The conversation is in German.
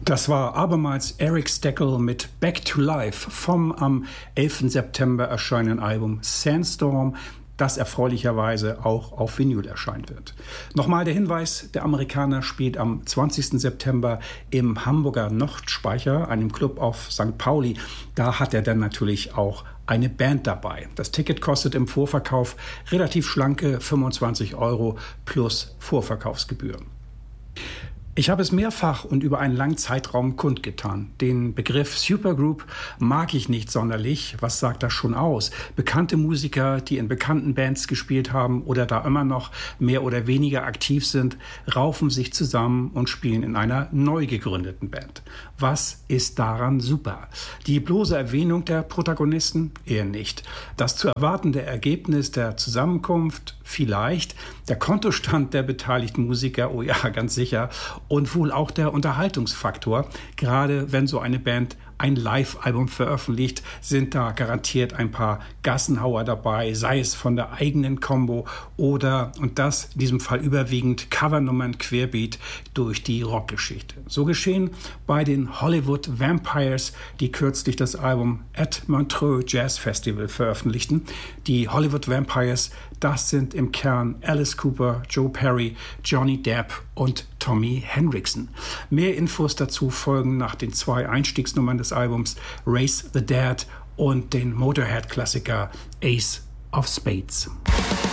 Das war abermals Eric Steckel mit Back to Life vom am 11. September erscheinenden Album Sandstorm, das erfreulicherweise auch auf Vinyl erscheinen wird. Nochmal der Hinweis, der Amerikaner spielt am 20. September im Hamburger Nordspeicher, einem Club auf St. Pauli. Da hat er dann natürlich auch eine Band dabei. Das Ticket kostet im Vorverkauf relativ schlanke 25 € plus Vorverkaufsgebühren. Ich habe es mehrfach und über einen langen Zeitraum kundgetan. Den Begriff Supergroup mag ich nicht sonderlich. Was sagt das schon aus? Bekannte Musiker, die in bekannten Bands gespielt haben oder da immer noch mehr oder weniger aktiv sind, raufen sich zusammen und spielen in einer neu gegründeten Band. Was ist daran super? Die bloße Erwähnung der Protagonisten? Eher nicht. Das zu erwartende Ergebnis der Zusammenkunft? Vielleicht. Der Kontostand der beteiligten Musiker? Oh ja, ganz sicher. Und wohl auch der Unterhaltungsfaktor. Gerade wenn so eine Band ein Live-Album veröffentlicht, sind da garantiert ein paar Gassenhauer dabei, sei es von der eigenen Combo oder, und das in diesem Fall überwiegend, Covernummern querbeet durch die Rockgeschichte. So geschehen bei den Hollywood Vampires, die kürzlich das Album at Montreux Jazz Festival veröffentlichten. Die Hollywood Vampires, das sind im Kern Alice Cooper, Joe Perry, Johnny Depp und Tommy Henriksen. Mehr Infos dazu folgen nach den 2 Einstiegsnummern des Albums Raise the Dead und den Motorhead-Klassiker Ace of Spades.